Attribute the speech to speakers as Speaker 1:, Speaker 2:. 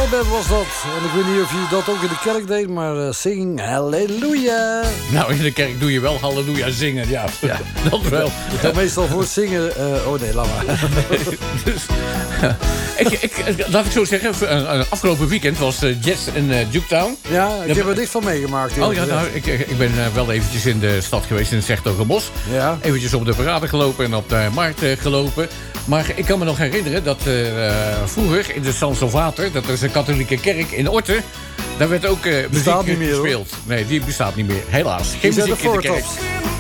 Speaker 1: Band was dat. En ik weet niet of je dat ook in de kerk deed, maar zing halleluja.
Speaker 2: Nou, in de kerk doe je wel halleluja zingen, ja. Dat wel.
Speaker 1: Ik ga meestal voor het zingen... oh nee, laat maar.
Speaker 2: Dus, laat ik zo zeggen, afgelopen weekend was Jazz in Juketown.
Speaker 1: Ja, ik heb er niks van meegemaakt.
Speaker 2: Oh ja, nou, ik ben wel eventjes in de stad geweest, in Zertogenbosch.
Speaker 1: Ja.
Speaker 2: Eventjes op de parade gelopen en op de markt gelopen. Maar ik kan me nog herinneren dat vroeger in de San Salvator, dat is een katholieke kerk in Orten, daar werd ook muziek
Speaker 1: niet meer,
Speaker 2: gespeeld. Nee, die bestaat niet meer, helaas. Geen muziek in de kerk.